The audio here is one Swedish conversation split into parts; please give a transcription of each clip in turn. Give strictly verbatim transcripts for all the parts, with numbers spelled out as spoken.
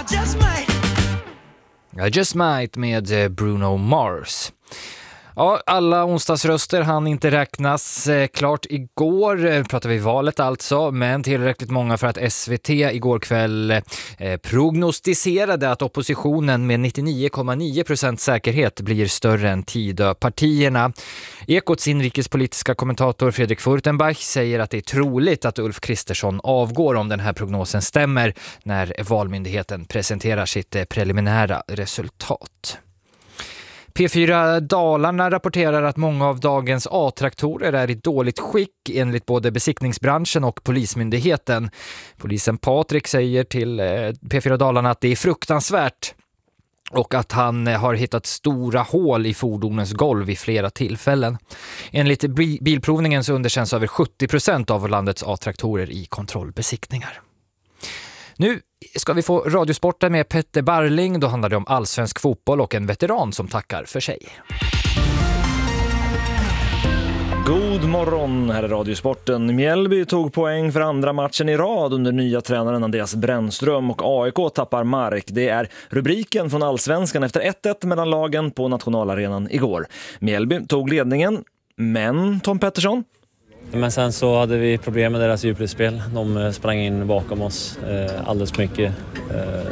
just might. I just might med Bruno Mars. Ja, alla onsdagsröster hann inte räknas eh, klart igår, eh, pratar vi valet alltså, men tillräckligt många för att S V T igår kväll eh, prognostiserade att oppositionen med nittionio komma nio procent säkerhet blir större än Tidöpartierna. Ekots inrikespolitiska kommentator Fredrik Furtenbach säger att det är troligt att Ulf Kristersson avgår om den här prognosen stämmer när Valmyndigheten presenterar sitt eh, preliminära resultat. P fyra Dalarna rapporterar att många av dagens A-traktorer är i dåligt skick enligt både besiktningsbranschen och polismyndigheten. Polisen Patrik säger till P fyra Dalarna att det är fruktansvärt och att han har hittat stora hål i fordonens golv vid flera tillfällen. Enligt bilprovningen så underkänns över sjuttio procent av landets A-traktorer i kontrollbesiktningar. Nu ska vi få radiosporten med Petter Barling. Då handlar det om allsvensk fotboll och en veteran som tackar för sig. God morgon, här är radiosporten. Mjällby tog poäng för andra matchen i rad under nya tränaren Andreas Brännström och A I K tappar mark. Det är rubriken från Allsvenskan efter ett ett mellan lagen på nationalarenan igår. Mjällby tog ledningen, men Tom Pettersson... Men sen så hade vi problem med deras djupledsspel. De sprang in bakom oss eh, alldeles mycket. Eh,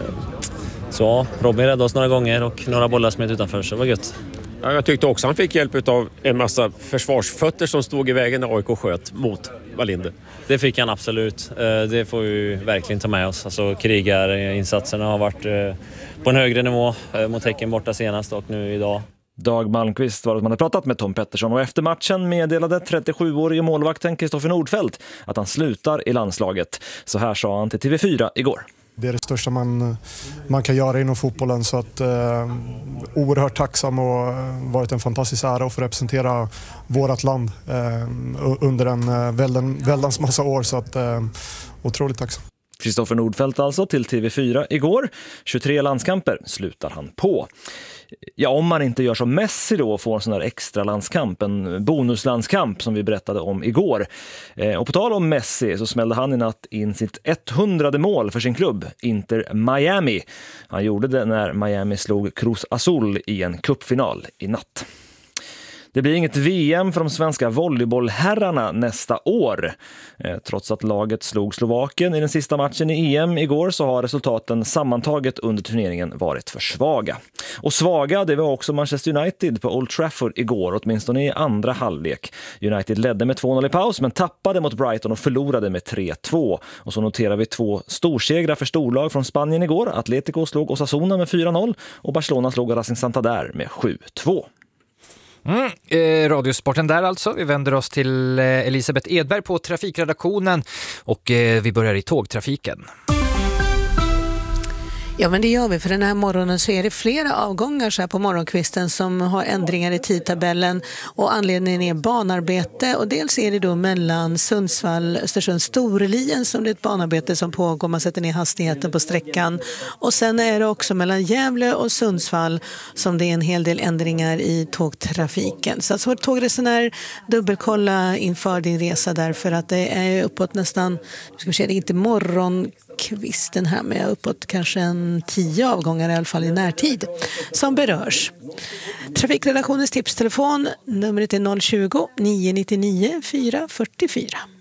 så Robin räddade oss några gånger och några bollar smet utanför, så det var gött. Ja, jag tyckte också han fick hjälp av en massa försvarsfötter som stod i vägen när A I K sköt mot Wallinder. Det fick han absolut. Eh, det får vi verkligen ta med oss. Alltså, krigarinsatserna har varit eh, på en högre nivå eh, mot Häcken borta senast och nu idag. Dag Malmqvist var att man hade pratat med Tom Pettersson och efter matchen meddelade trettiosjuårige målvakten Kristoffer Nordfeldt att han slutar i landslaget. Så här sa han till T V fyra igår. Det är det största man, man kan göra inom fotbollen, så att eh, oerhört tacksam och varit en fantastisk ära att få representera vårt land eh, under en eh, välden, väldans massa år, så att eh, otroligt tacksam. Kristoffer Nordfeldt alltså till T V fyra igår. tjugotre landskamper slutar han på. Ja, om man inte gör som Messi då och får en sån där extra landskamp, en bonuslandskamp som vi berättade om igår. Eh, och på tal om Messi så smällde han i natt in sitt etthundrade mål för sin klubb, Inter Miami. Han gjorde det när Miami slog Cruz Azul i en cupfinal i natt. Det blir inget V M för de svenska volleybollherrarna nästa år. Eh, trots att laget slog Slovakien i den sista matchen i E M igår så har resultaten sammantaget under turneringen varit för svaga. Och svaga, det var också Manchester United på Old Trafford igår, åtminstone i andra halvlek. United ledde med två noll i paus men tappade mot Brighton och förlorade med tre två. Och så noterar vi två storsegrar för storlag från Spanien igår. Atletico slog Osasuna med fyra noll och Barcelona slog Racing Santander med sju två. Mm, eh, radiosporten där alltså. Vi vänder oss till eh, Elisabeth Edberg på trafikredaktionen och eh, vi börjar i tågtrafiken. Ja, men det gör vi, för den här morgonen så är det flera avgångar så här på morgonkvisten som har ändringar i tidtabellen, och anledningen är banarbete, och dels är det då mellan Sundsvall, Östersund, Storlien som det är ett banarbete som pågår, man sätter ner hastigheten på sträckan, och sen är det också mellan Gävle och Sundsvall som det är en hel del ändringar i tågtrafiken. Så alltså tågresenär, dubbelkolla inför din resa där, för att det är uppåt nästan, ska vi säga, det är inte morgon kvisten här med uppåt kanske en tio avgångar i alla fall i närtid som berörs. Trafikredaktionens tipstelefon, numret är noll tjugo, nio nio nio, fyra fyra fyra.